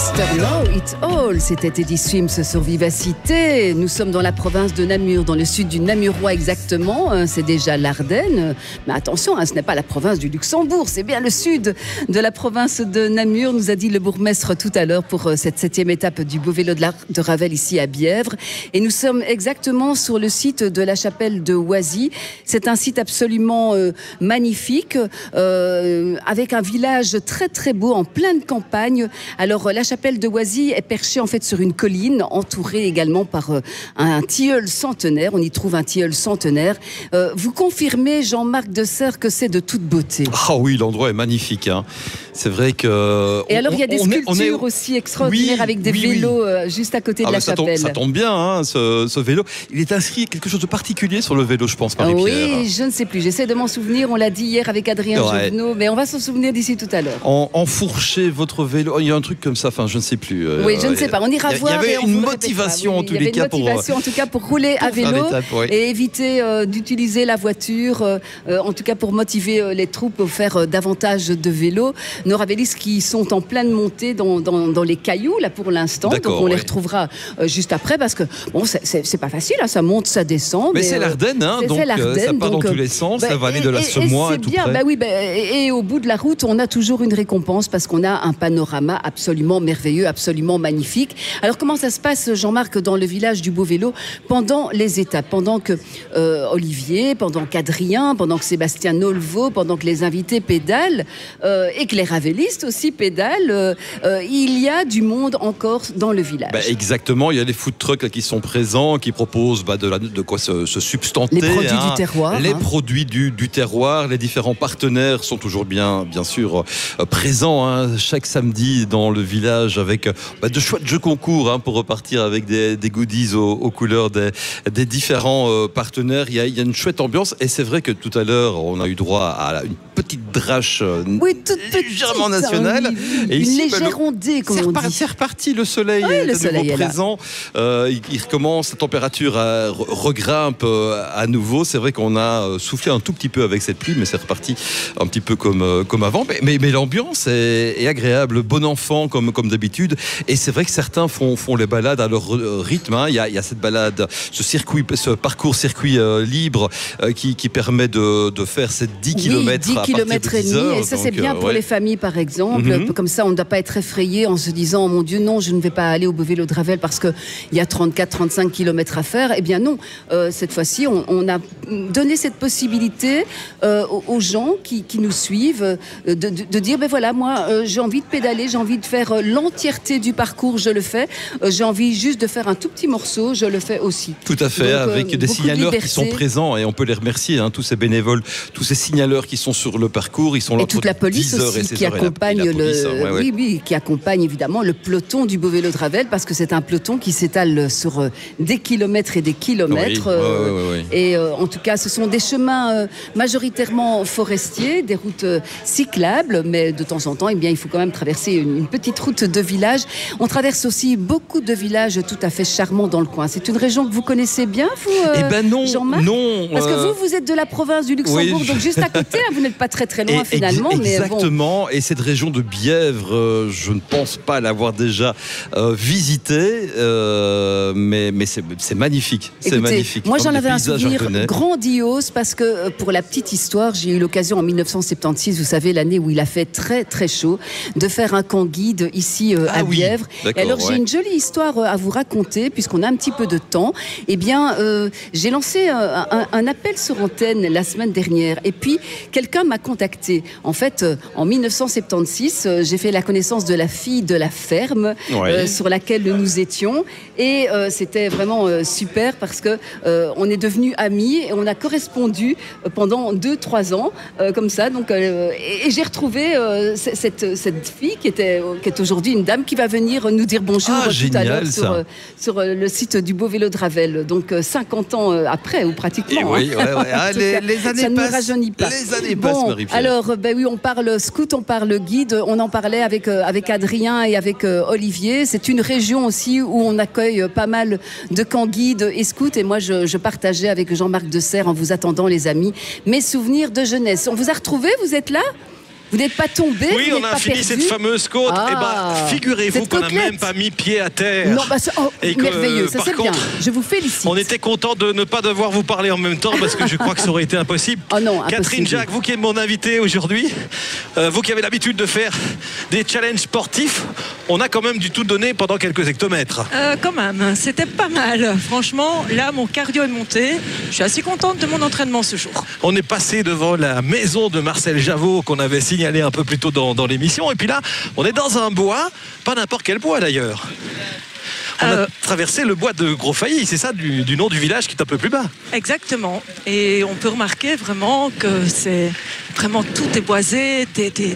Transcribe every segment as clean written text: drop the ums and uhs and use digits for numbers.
Mr. Know It All, c'était Teddy Swims sur Vivacité. Nous sommes dans la province de Namur, dans le sud du Namurois exactement. C'est déjà l'Ardenne. Mais attention, ce n'est pas la province du Luxembourg, c'est bien le sud de la province de Namur, nous a dit le bourgmestre tout à l'heure pour cette 7e étape du beau vélo de Ravel ici à Bièvre. Et nous sommes exactement sur le site de la chapelle de Oisy. C'est un site absolument magnifique, avec un village très très beau en pleine campagne. Alors la chapelle de Oisy est perchée en fait sur une colline, entourée également par un tilleul centenaire. On y trouve un tilleul centenaire. Vous confirmez, Jean-Marc Desserre, que c'est de toute beauté? Ah oui, l'endroit est magnifique. Hein. C'est vrai que... Et alors il y a des sculptures aussi extraordinaires, avec des vélos juste à côté de la chapelle. Ça tombe bien, hein, ce vélo. Il est inscrit quelque chose de particulier sur le vélo, je pense, Marie-Pierre. Oui, je ne sais plus. J'essaie de m'en souvenir. On l'a dit hier avec Adrien Jovenot, mais on va s'en souvenir d'ici tout à l'heure. Enfourcher votre vélo, il y a un truc comme ça, enfin je ne sais plus. Oui, je ne sais pas, on ira voir. Il y avait une motivation en tous les cas pour rouler à vélo et éviter d'utiliser la voiture, en tout cas pour motiver les troupes à faire davantage de vélo. Nos ravélistes qui sont en pleine montée dans les cailloux là pour l'instant, donc on les retrouvera juste après, parce que bon, c'est pas facile, hein, ça monte, ça descend. Mais c'est l'Ardenne, hein, donc ça part dans tous les sens, ça va aller de la Semois à tout près. Et au bout de la route, on a toujours une récompense parce qu'on a un panorama absolument merveilleux, absolument magnifique. Alors comment ça se passe, Jean-Marc, dans le village du Beau Vélo pendant les étapes, pendant que Olivier, pendant qu'Adrien, pendant que Sébastien Nolvo, pendant que les invités pédalent et que les ravélistes aussi pédalent, il y a du monde encore dans le village. Exactement, il y a les food trucks là, qui sont présents, qui proposent de quoi se substanter. Les produits du terroir. Les produits du terroir, les différents partenaires sont toujours bien sûr présents, hein, chaque samedi dans le village avec de chouettes jeux concours, hein, pour repartir avec des goodies aux couleurs des différents partenaires. Il y a une chouette ambiance, et c'est vrai que tout à l'heure on a eu droit à une petite drache légèrement nationale. Et une ici, légère ondée, comme on dit. C'est reparti, le soleil est de nouveau présent. Il recommence, la température regrimpe à nouveau. C'est vrai qu'on a soufflé un tout petit peu avec cette pluie, mais c'est reparti un petit peu comme avant. Mais l'ambiance est agréable, bon enfant comme d'habitude. Et c'est vrai que certains font les balades à leur rythme. Hein. Il y a cette balade, ce parcours circuit libre qui permet de faire ces 10 km 10 km et demi. Et ça, c'est bien pour les familles, par exemple. Comme ça, on ne doit pas être effrayé en se disant, oh mon Dieu, non, je ne vais pas aller au Beau Vélo de Ravel parce qu'il y a 34-35 km à faire. Eh bien non, cette fois-ci, on a donné cette possibilité aux gens qui nous suivent de dire, ben voilà, moi, j'ai envie de pédaler, j'ai envie de faire l'entièreté du parcours, je le fais. J'ai envie juste de faire un tout petit morceau, je le fais aussi. Tout à fait, donc, avec des signaleurs qui sont présents, et on peut les remercier, hein, tous ces bénévoles, tous ces signaleurs qui sont sur le parcours, ils sont là. Et toute la police aussi qui accompagne qui accompagne évidemment le peloton du Beau Vélo de Ravel, parce que c'est un peloton qui s'étale sur des kilomètres et des kilomètres. Et en tout cas, ce sont des chemins majoritairement forestiers, des routes cyclables, mais de temps en temps, eh bien, il faut quand même traverser une petite route de village. On traverse aussi beaucoup de villages tout à fait charmants dans le coin. C'est une région que vous connaissez bien, vous, non, Jean-Marc? Non. Parce que vous êtes de la province du Luxembourg, donc juste à côté, vous n'êtes pas très très loin finalement. Exactement, et cette région de Bièvre, je ne pense pas l'avoir déjà visitée, mais c'est magnifique. Écoutez, c'est magnifique. Moi, j'en avais un souvenir grandiose, parce que pour la petite histoire, j'ai eu l'occasion en 1976, vous savez, l'année où il a fait très très chaud, de faire un camp guide ici à Bièvre. Et alors j'ai une jolie histoire à vous raconter, puisqu'on a un petit peu de temps. Eh bien, j'ai lancé un appel sur antenne la semaine dernière, et puis quelqu'un m'a contacté. En fait, en 1976, j'ai fait la connaissance de la fille de la ferme sur laquelle nous étions, et c'était vraiment super, parce que on est devenus amis et on a correspondu pendant 2-3 ans comme ça. Donc, et j'ai retrouvé cette fille qui est aujourd'hui une dame qui va venir nous dire bonjour tout à l'heure sur le site du Beau Vélo de Ravel. Donc 50 ans après, ou pratiquement. Les années ça ne nous passent. rajeunit pas. Les années passent, Marie-Pierre. Alors, on parle scout, on parle guide. On en parlait avec Adrien et avec Olivier. C'est une région aussi où on accueille pas mal de camps guides et scouts. Et moi, je partageais avec Jean-Marc Desserre, en vous attendant, les amis, mes souvenirs de jeunesse. On vous a retrouvés, vous êtes là ? Vous n'êtes pas tombé? Oui, on a fini cette fameuse côte. Figurez-vous qu'on n'a même pas mis pied à terre. Non, merveilleux, ça c'est bien. Je vous félicite. On était content de ne pas devoir vous parler en même temps parce que je crois que ça aurait été impossible. Oh non, impossible. Catherine Jacques, vous qui êtes mon invité aujourd'hui, vous qui avez l'habitude de faire des challenges sportifs, on a quand même du tout donné pendant quelques hectomètres. Quand même, c'était pas mal. Franchement, là, mon cardio est monté. Je suis assez contente de mon entraînement ce jour. On est passé devant la maison de Marcel Javot qu'on avait signalé un peu plus tôt dans l'émission. Et puis là, on est dans un bois, pas n'importe quel bois d'ailleurs. On a traversé le bois de Gros-Failly, c'est ça du nom du village qui est un peu plus bas. Exactement. Et on peut remarquer vraiment que c'est vraiment tout est boisé,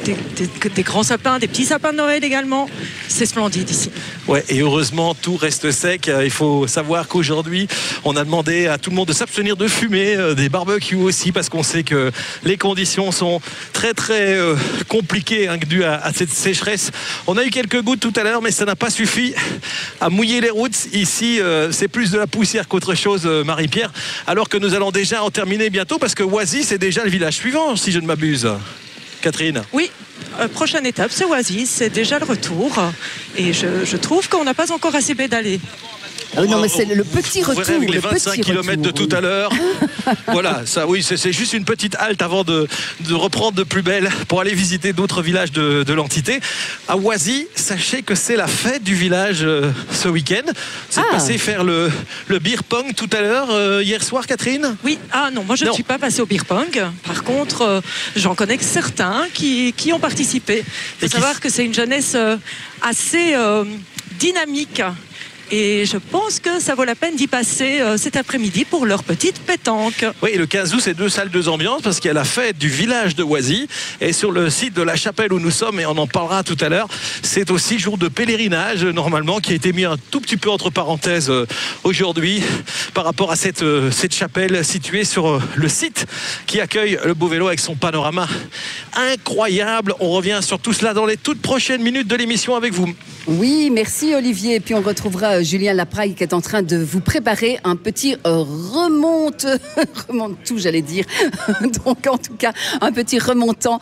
des grands sapins, des petits sapins de Noël également. C'est splendide ici. Ouais, et heureusement tout reste sec. Il faut savoir qu'aujourd'hui, on a demandé à tout le monde de s'abstenir de fumer, des barbecues aussi, parce qu'on sait que les conditions sont très très compliquées dues à cette sécheresse. On a eu quelques gouttes tout à l'heure, mais ça n'a pas suffi à mouiller les routes. Ici, c'est plus de la poussière qu'autre chose, Marie-Pierre, alors que nous allons déjà en terminer bientôt, parce que Oisy, c'est déjà le village suivant, si je ne m'abuse. Catherine. Oui, prochaine étape, c'est Oisy, c'est déjà le retour. Et je trouve qu'on n'a pas encore assez pédalé. Non, mais c'est le petit retour. Avec les 25 km de tout à l'heure. Voilà, ça, oui, c'est juste une petite halte avant de reprendre de plus belle pour aller visiter d'autres villages de l'entité. À Oisy, sachez que c'est la fête du village ce week-end. C'est passé faire le beer pong tout à l'heure, hier soir, Catherine? Oui, non, moi je ne suis pas passée au beer pong. Par contre, j'en connais certains qui ont participé. Il faut savoir que c'est une jeunesse assez dynamique. Et je pense que ça vaut la peine d'y passer cet après-midi pour leur petite pétanque. Oui, le 15 août, c'est 2 salles, 2 ambiances, parce qu'il y a la fête du village de Oisy. Et sur le site de la chapelle où nous sommes, et on en parlera tout à l'heure, c'est aussi jour de pèlerinage, normalement, qui a été mis un tout petit peu entre parenthèses aujourd'hui, par rapport à cette chapelle située sur le site qui accueille le Beau Vélo avec son panorama incroyable. On revient sur tout cela dans les toutes prochaines minutes de l'émission avec vous. Oui, merci Olivier. Et puis on retrouvera Julien Lapraille qui est en train de vous préparer un petit remonte tout, j'allais dire. Donc en tout cas, un petit remontant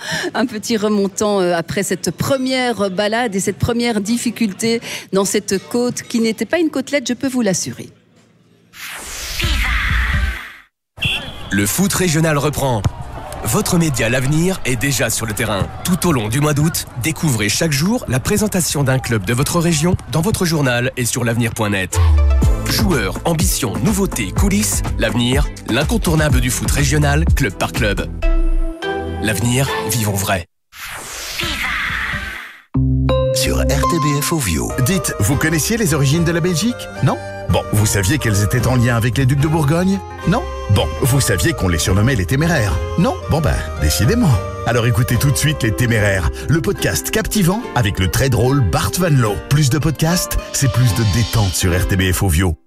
après cette première balade et cette première difficulté dans cette côte qui n'était pas une côtelette, je peux vous l'assurer. Le foot régional reprend. Votre média L'Avenir est déjà sur le terrain. Tout au long du mois d'août, découvrez chaque jour la présentation d'un club de votre région dans votre journal et sur l'avenir.net. Joueurs, ambitions, nouveautés, coulisses, L'Avenir, l'incontournable du foot régional, club par club. L'Avenir, vivons vrai. Sur RTBF Ovio. Dites, vous connaissiez les origines de la Belgique? Non? Bon, vous saviez qu'elles étaient en lien avec les ducs de Bourgogne? Non? Bon, vous saviez qu'on les surnommait les Téméraires? Non? Bon décidément. Alors écoutez tout de suite Les Téméraires, le podcast captivant avec le très drôle Bart Van Loo. Plus de podcasts, c'est plus de détente sur RTBF Ovio.